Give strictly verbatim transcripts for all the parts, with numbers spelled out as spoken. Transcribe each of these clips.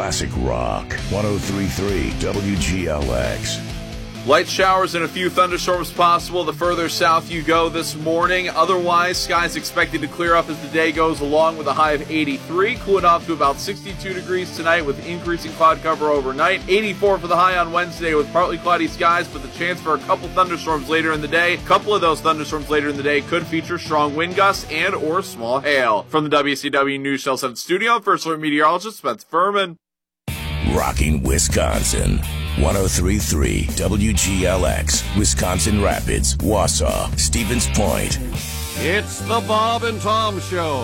classic rock. one oh three point three W G L X. Light showers and a few thunderstorms possible the further south you go this morning. Otherwise, skies expected to clear up as the day goes along with a high of eighty-three, cooling off to about sixty-two degrees tonight with increasing cloud cover overnight. eighty-four for the high on Wednesday with partly cloudy skies, but the chance for a couple thunderstorms later in the day. A couple of those thunderstorms later in the day could feature strong wind gusts and or small hail. From the W C W News Channel seven studio, First Alert meteorologist Spencer Furman. Rocking Wisconsin. one oh three point three W G L X, Wisconsin Rapids, Wausau, Stevens Point. It's the Bob and Tom Show.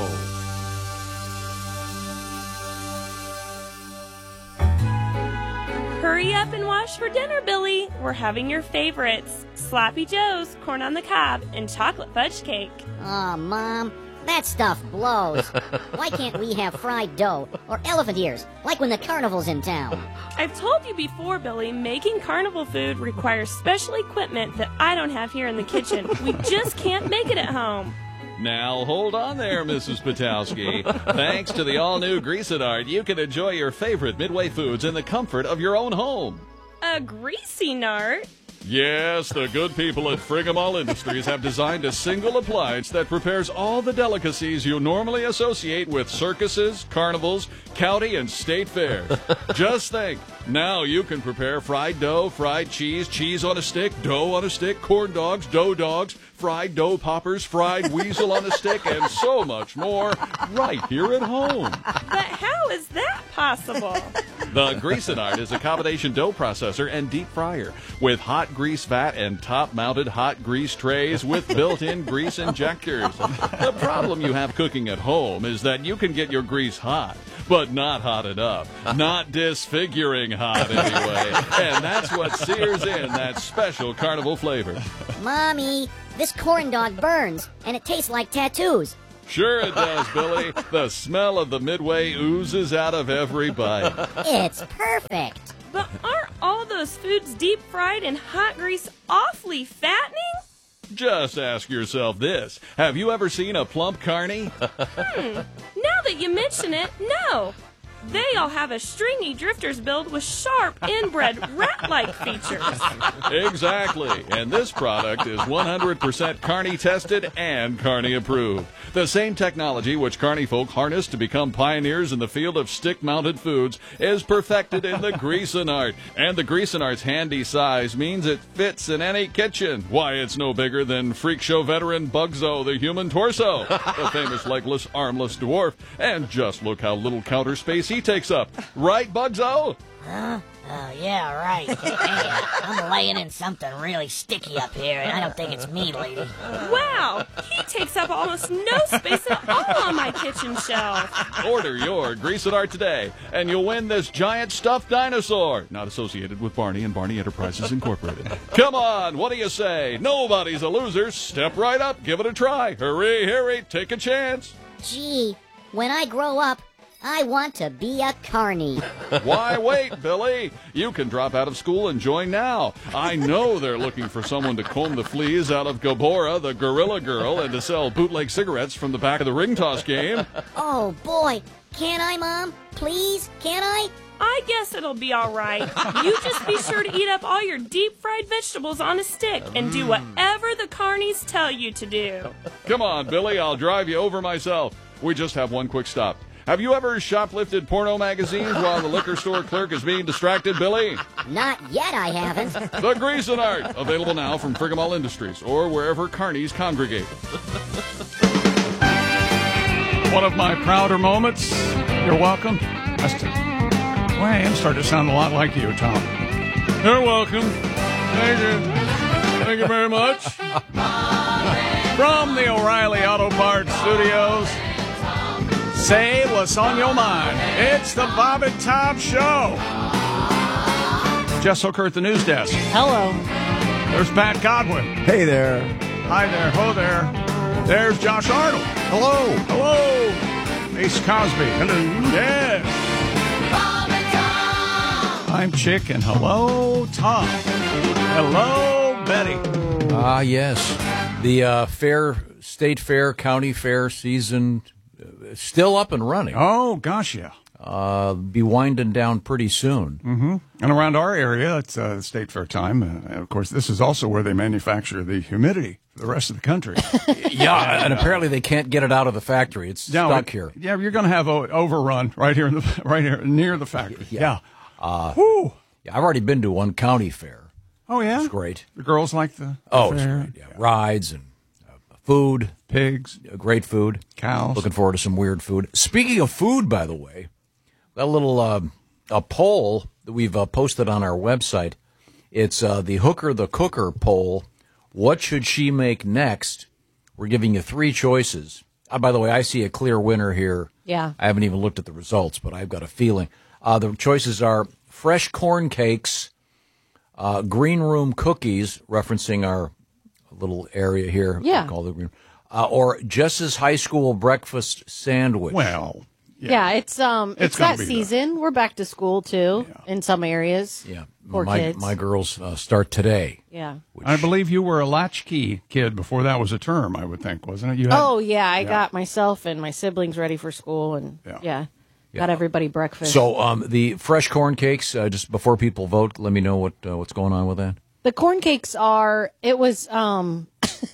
Hurry up and wash for dinner, Billy. We're having your favorites. Sloppy Joe's, corn on the cob, and chocolate fudge cake. Oh, Mom, that stuff blows. Why can't we have fried dough or elephant ears, like when the carnival's in town? I've told you before, Billy, making carnival food requires special equipment that I don't have here in the kitchen. We just can't make it at home. Now, hold on there, Missus Patowski. Thanks to the all-new Greasinart, you can enjoy your favorite Midway foods in the comfort of your own home. A greasy nart? Yes, the good people at Frigamall Industries have designed a single appliance that prepares all the delicacies you normally associate with circuses, carnivals, county, and state fairs. Just think, now you can prepare fried dough, fried cheese, cheese on a stick, dough on a stick, corn dogs, dough dogs, fried dough poppers, fried weasel on a stick, and so much more right here at home. But how is that possible? The Greasinart is a combination dough processor and deep fryer with hot grease vat and top-mounted hot grease trays with built-in grease injectors. The problem you have cooking at home is that you can get your grease hot, but not hot enough. Not disfiguring hot, anyway. And that's what sears in that special carnival flavor. Mommy, this corn dog burns, and it tastes like tattoos. Sure it does, Billy. The smell of the Midway oozes out of every bite. It's perfect. But aren't all those foods deep fried in hot grease awfully fattening? Just ask yourself this. Have you ever seen a plump carny? Hmm. Now that you mention it, no. They all have a stringy drifter's build with sharp, inbred, rat-like features. Exactly. And this product is one hundred percent Carney tested and Carney approved. The same technology which Carney folk harnessed to become pioneers in the field of stick-mounted foods is perfected in the Greasinart. And the Greasinart's handy size means it fits in any kitchen. Why, it's no bigger than freak show veteran Bugzo the human torso, the famous legless, armless dwarf. And just look how little counter space he takes up. Right, Bugzo? Huh? Oh, yeah, right. Hey, I'm laying in something really sticky up here, and I don't think it's me, lady. Wow, he takes up almost no space at all on my kitchen shelf. Order your Greasinart today, and you'll win this giant stuffed dinosaur. Not associated with Barney and Barney Enterprises Incorporated. Come on, what do you say? Nobody's a loser. Step right up, give it a try. Hurry, hurry, take a chance. Gee, when I grow up, I want to be a carny. Why wait, Billy? You can drop out of school and join now. I know they're looking for someone to comb the fleas out of Gabora, the Gorilla Girl, and to sell bootleg cigarettes from the back of the ring toss game. Oh, boy. Can I, Mom? Please? Can I? I guess it'll be all right. You just be sure to eat up all your deep-fried vegetables on a stick and do whatever the carnies tell you to do. Come on, Billy. I'll drive you over myself. We just have one quick stop. Have you ever shoplifted porno magazines while the liquor store clerk is being distracted, Billy? Not yet, I haven't. The Greasinart, available now from Frigamall Industries or wherever carnies congregate. One of my prouder moments. You're welcome. That's to, well, I am starting to sound a lot like you, Tom. You're welcome. Thank you. Thank you very much. From the O'Reilly Auto Parts Studios, say what's on your mind. It's the Bob and Tom Show. Jess Hooker at the news desk. Hello. There's Pat Godwin. Hey there. Hi there. Ho there. There's Josh Arnold. Hello. Hello. Ace Cosby. Hello. Yes. Bob and Tom. I'm Chick, and hello, Tom. Hello, Betty. Ah, yes. The uh, fair, state fair, county fair season uh, still up and running. Oh, gosh, yeah. Uh, be winding down pretty soon. Mm-hmm. And around our area, it's uh, State Fair time. Uh, of course, this is also where they manufacture the humidity for the rest of the country. Yeah, and apparently they can't get it out of the factory. It's yeah, stuck here. Yeah, you're going to have an overrun right here, in the right here near the factory. Yeah. yeah. Uh, Whew. Yeah, I've already been to one county fair. Oh, yeah? It's great. The girls like the, the oh, fair. It's great. Yeah. Rides and uh, food. Pigs. Uh, great food. Cows. Looking forward to some weird food. Speaking of food, by the way, a little uh, a poll that we've uh, posted on our website. It's uh, the Hooker the Cooker poll. What should she make next? We're giving you three choices. Uh, by the way, I see a clear winner here. Yeah. I haven't even looked at the results, but I've got a feeling. Uh, the choices are fresh corn cakes, uh, green room cookies, referencing our little area here. Yeah. Called the green, uh, or Jess's high school breakfast sandwich. Well, yeah, yeah it's um, it's, it's that season. There. We're back to school too yeah. in some areas. Yeah, Poor my kids. my girls uh, start today. Yeah, which... I believe you were a latchkey kid before that was a term. I would think, wasn't it? You had... Oh yeah, I yeah. got myself and my siblings ready for school, and yeah, yeah, yeah. got everybody breakfast. So um, the fresh corn cakes. Uh, just before people vote, let me know what uh, what's going on with that. The corn cakes are. It was. Um,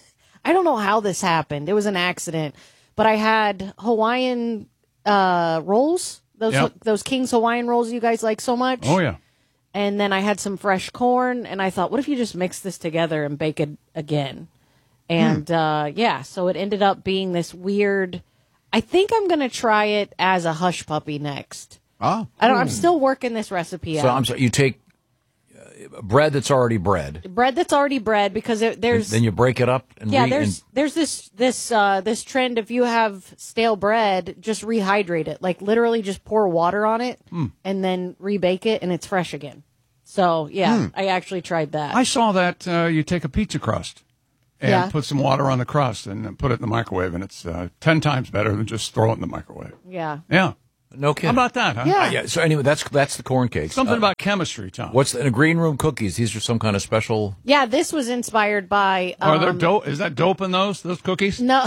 I don't know how this happened. It was an accident, but I had Hawaiian uh, rolls. Those yep. those King's Hawaiian rolls you guys like so much. Oh yeah. And then I had some fresh corn, and I thought, what if you just mix this together and bake it again? And hmm. uh, yeah, so it ended up being this weird. I think I'm going to try it as a hush puppy next. Oh, I don't. I'm still working this recipe out. So I'm sorry. You take uh, bread that's already bread. Bread that's already bread because it, there's. Then you break it up and yeah. re- There's and... there's this this uh, this trend. If you have stale bread, just rehydrate it. Like literally, just pour water on it hmm. and then rebake it, and it's fresh again. So yeah, hmm. I actually tried that. I saw that uh, you take a pizza crust and yeah. put some water on the crust and put it in the microwave, and it's uh, ten times better than just throw it in the microwave. Yeah. Yeah. No kidding. How about that, huh? Yeah. Uh, yeah. So anyway, that's that's the corn cakes. Something uh, about chemistry, Tom. What's the, in a green room cookies? These are some kind of special. Yeah, this was inspired by. Um, Are there dope? Is that dope in those those cookies? No,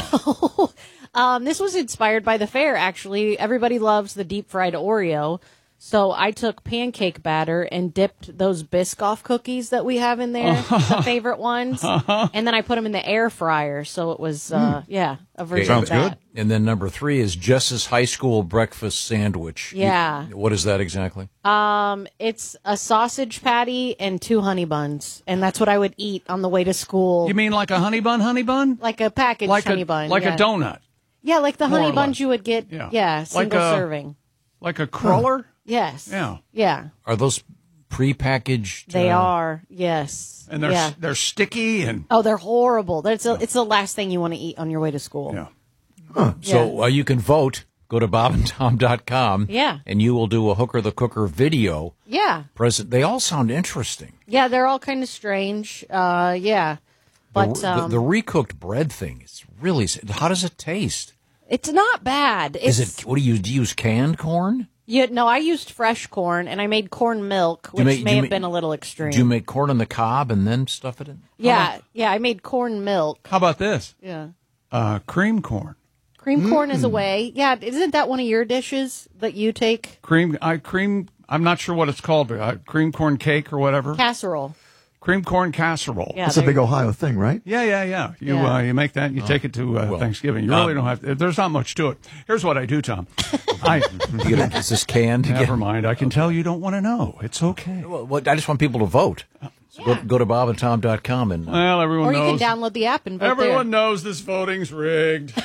oh. no. um, this was inspired by the fair. Actually, everybody loves the deep fried Oreo. So I took pancake batter and dipped those Biscoff cookies that we have in there, the favorite ones, and then I put them in the air fryer. So it was, uh, mm. yeah, a version Okay, of that. Good. And then number three is Jess's high school breakfast sandwich. Yeah. You, what is that exactly? Um, it's a sausage patty and two honey buns, and that's what I would eat on the way to school. You mean like a honey bun, honey bun? Like a packaged like honey a, bun, like yeah. a donut. Yeah, like the More honey or buns less. you would get. Yeah, yeah single like a, serving. Like a cruller. Yes. Yeah. Yeah. Are those prepackaged? They uh, are. Yes. And they're yeah. they're sticky and. Oh, they're horrible. That's a, it's the last thing you want to eat on your way to school. Yeah. Huh. So yeah. uh, you can vote. Go to bob and tom dot com. Yeah. And you will do a Hooker the Cooker video. Yeah. Present. They all sound interesting. Yeah, they're all kind of strange. Uh, yeah. But the, um, the, the recooked bread thing is really. How does it taste? It's not bad. It's, is it? What do you do? You use canned corn? Yeah, no, I used fresh corn, and I made corn milk, which make, may have make, been a little extreme. Do you make corn on the cob and then stuff it in? Yeah, yeah, I made corn milk. How about this? Yeah. Uh, cream corn. Cream Mm. corn is a way. Yeah, isn't that one of your dishes that you take? Cream, I cream. I'm not sure what it's called. But, uh, cream corn cake or whatever. Casserole. Cream corn casserole. Yeah, That's a big Ohio thing, right? Yeah, yeah, yeah. You Yeah. Uh, you make that, and you Oh. take it to uh, Well, Thanksgiving. You really um, don't have to. There's not much to it. Here's what I do, Tom. I You get a, is this canned? Never mind. I can tell you don't want to know. It's okay. Well, well, I just want people to vote. So Yeah. go, go to bob and tom dot com and. Uh, Well, everyone Or you knows. can download the app and vote Everyone there. knows this voting's rigged.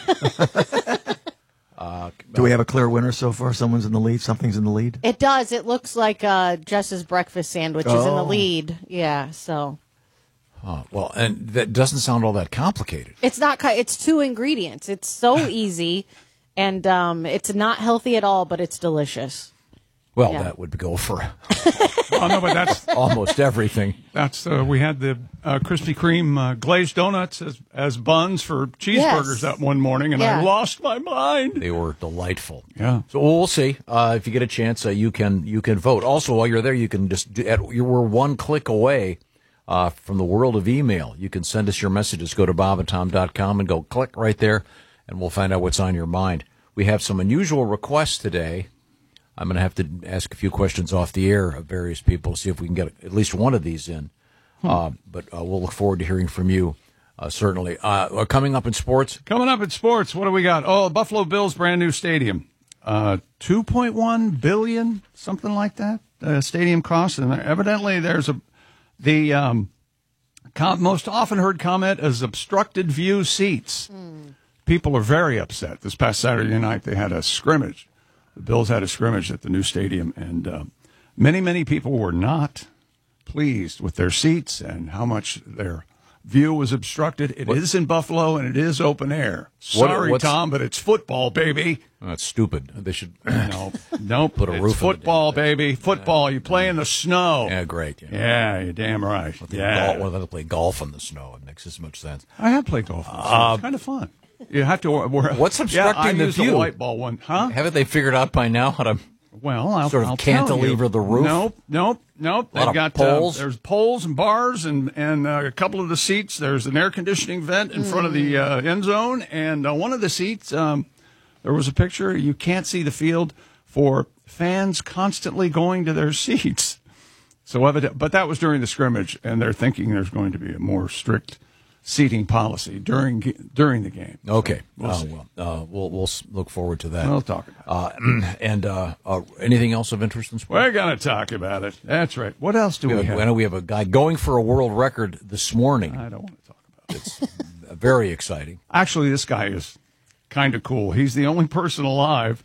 uh, Do we have a clear winner so far? Someone's in the lead. Something's in the lead. It does. It looks like uh, Jess's breakfast sandwich is in the Oh. lead. Yeah, so. oh, well, and that doesn't sound all that complicated. It's not. ki- It's two ingredients. It's so easy, and um, it's not healthy at all, but it's delicious. Well, Yeah. that would go for Oh no, but that's almost everything. that's. Uh, we had the uh, Krispy Kreme uh, glazed donuts as as buns for cheeseburgers Yes. that one morning, and Yeah. I lost my mind. They were delightful. Yeah. So we'll see. Uh, if you get a chance, uh, you can you can vote. Also, while you're there, you can just do, at, you were one click away uh, from the world of email. You can send us your messages. Go to bob and tom dot com and go click right there, and we'll find out what's on your mind. We have some unusual requests today. I'm going to have to ask a few questions off the air of various people, see if we can get at least one of these in. Hmm. Uh, but uh, we'll look forward to hearing from you, uh, certainly. Uh, coming up in sports? Coming up in sports, what do we got? Oh, Buffalo Bills brand new stadium. Uh, two point one billion dollars, something like that, uh, stadium cost. And evidently there's a the um, com- most often heard comment is obstructed view seats. Mm. People are very upset. This past Saturday night they had a scrimmage. The Bills had a scrimmage at the new stadium, and uh, many, many people were not pleased with their seats and how much their view was obstructed. It what? is in Buffalo, and it is open air. Sorry, what, Tom, but it's football, baby. Oh, that's stupid. They should no, no, put a it's roof. Football, baby, football. You play in the snow. Yeah, great. Yeah, yeah you're damn right. Well, yeah, well, they play golf in the snow. It makes as much sense. I have played golf. In the snow. Uh, it's kind of fun. You have to. We're, What's obstructing yeah, I the used view? A white ball one, huh? Haven't they figured out by now how to? Well, I'll, sort of I'll cantilever tell the roof. Nope, nope, nope. A lot They've of got poles. Uh, there's poles and bars, and and uh, a couple of the seats. There's an air conditioning vent in mm. front of the uh, end zone, and uh, one of the seats. Um, there was a picture. You can't see the field for fans constantly going to their seats. So evident, but that was during the scrimmage, and they're thinking there's going to be a more strict seating policy during during the game. Okay, so we'll, uh, well, uh, we'll we'll look forward to that. We'll talk about it. Uh, and uh, uh, anything else of interest in sports? We're going to talk about it. That's right. What else do we, we have? I know we have a guy going for a world record this morning. I don't want to talk about it. It's very exciting. Actually, this guy is kind of cool. He's the only person alive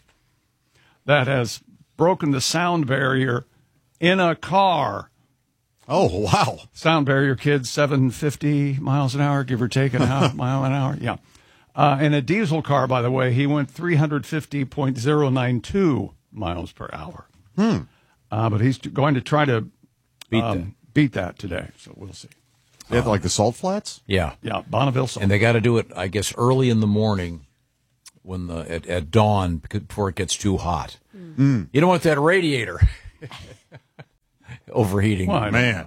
that has broken the sound barrier in a car. Oh, wow. Sound barrier, kids, seven hundred fifty miles an hour, give or take a half mile an hour. Yeah. Uh, in a diesel car, by the way, he went three hundred fifty point zero nine two miles per hour. Hmm. Uh, but he's going to try to beat, um, that. beat that today, so we'll see. They have, uh, like, the salt flats? Yeah. Yeah, Bonneville salt. And they got to do it, I guess, early in the morning when the at, at dawn before it gets too hot. Mm. You don't want that radiator overheating. Well, man.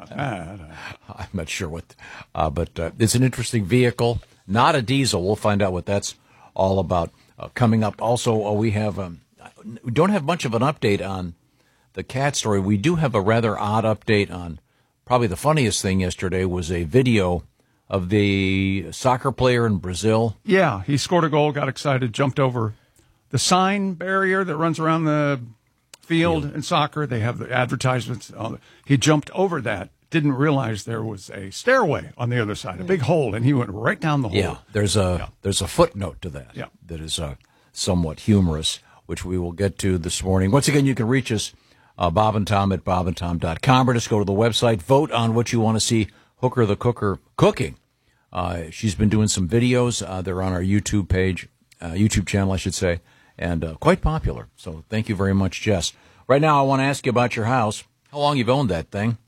I'm not sure what, uh, but uh, it's an interesting vehicle, not a diesel. We'll find out what that's all about. Uh, coming up, also, uh, we have um, we don't have much of an update on the cat story. We do have a rather odd update on probably the funniest thing yesterday was a video of the soccer player in Brazil. Yeah, he scored a goal, got excited, jumped over the sign barrier that runs around the field in soccer. They have the advertisements. He jumped over that, didn't realize there was a stairway on the other side, a big hole, and he went right down the hole. Yeah, there's a yeah. there's a footnote to that yeah. that is uh, somewhat humorous, which we will get to this morning. Once again, you can reach us, uh, Bob and Tom at bob and tom dot com, or just go to the website, vote on what you want to see Hooker the Cooker cooking. Uh, she's been doing some videos. Uh, they're on our YouTube page, uh, YouTube channel, I should say, and uh, quite popular. So thank you very much, Jess. Right now, I want to ask you about your house. How long you've owned that thing?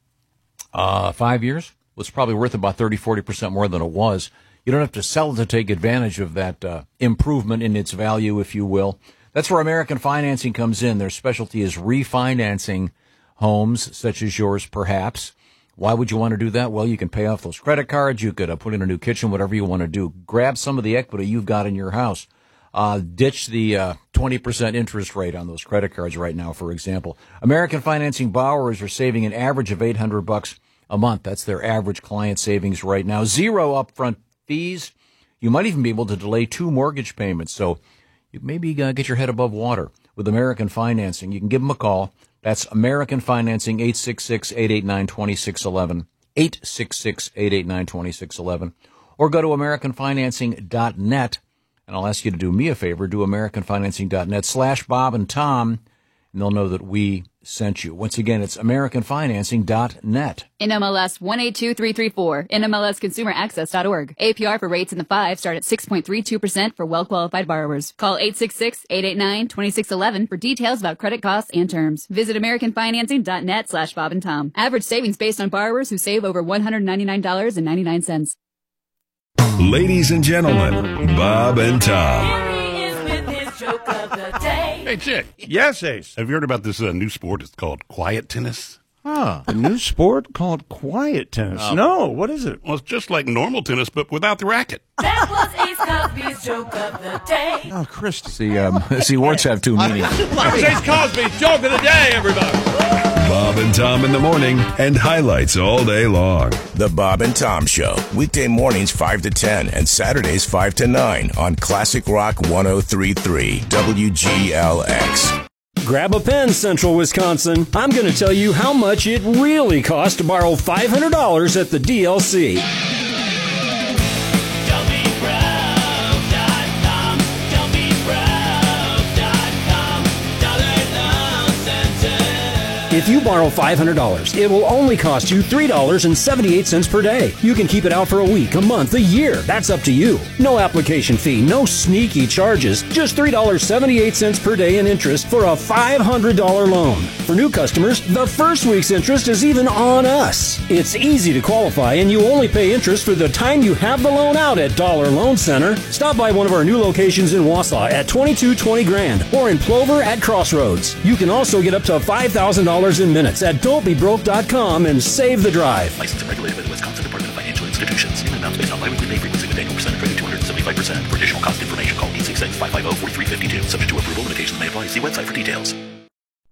Uh, five years? Well, it's probably worth about thirty, forty percent more than it was. You don't have to sell it to take advantage of that uh, improvement in its value, if you will. That's where American Financing comes in. Their specialty is refinancing homes such as yours, perhaps. Why would you want to do that? Well, you can pay off those credit cards. You could uh, put in a new kitchen, whatever you want to do. Grab some of the equity you've got in your house. Uh, ditch the uh, twenty percent interest rate on those credit cards right now, for example. American Financing borrowers are saving an average of eight hundred bucks a month. That's their average client savings right now. Zero upfront fees. You might even be able to delay two mortgage payments. So you maybe uh, get your head above water with American Financing. You can give them a call. That's American Financing, eight six six, eight eight nine, two six one one, eight six six, eight eight nine, two six one one, or go to american financing dot net, and I'll ask you to do me a favor, do american financing dot net slash Bob and Tom, and they'll know that we sent you. Once again, it's american financing dot net. N M L S one eight two three three four, N M L S consumer access dot org. A P R for rates in the five start at six point three two percent for well-qualified borrowers. Call eight six six, eight eight nine, two six one one for details about credit costs and terms. Visit american financing dot net slash Bob and Tom. Average savings based on borrowers who save over one hundred ninety-nine dollars and ninety-nine cents. Ladies and gentlemen, Bob and Tom. Hey, Chick. Yes, Ace. Have you heard about this uh, new sport? It's called quiet tennis. Huh. A new sport called quiet tennis. Oh. No, what is it? Well, it's just like normal tennis, but without the racket. That was Ace Cosby's joke of the day. Oh, Christy. See, um, see, words have two meanings. That was Ace Cosby's joke of the day, everybody. Bob and Tom in the morning and highlights all day long. The Bob and Tom Show. Weekday mornings five to ten and Saturdays five to nine on Classic Rock one oh three point three W G L X. Grab a pen, Central Wisconsin. I'm going to tell you how much it really costs to borrow five hundred dollars at the D L C. If you borrow five hundred dollars, it will only cost you three dollars and seventy-eight cents per day. You can keep it out for a week, a month, a year. That's up to you. No application fee, no sneaky charges. Just three dollars and seventy-eight cents per day in interest for a five hundred dollars loan. For new customers, the first week's interest is even on us. It's easy to qualify, and you only pay interest for the time you have the loan out at Dollar Loan Center. Stop by one of our new locations in Wausau at twenty-two twenty Grand or in Plover at Crossroads. You can also get up to five thousand dollars in minutes at don't be broke dot com and save the drive. Licensed and regulated by the Wisconsin Department of Financial Institutions. Payment amounts based on biweekly pay frequency with annual percentage rate of two hundred seventy-five percent. For additional cost information, call eight six six, five five zero, four three five two. Subject to approval, limitations may apply. See website for details.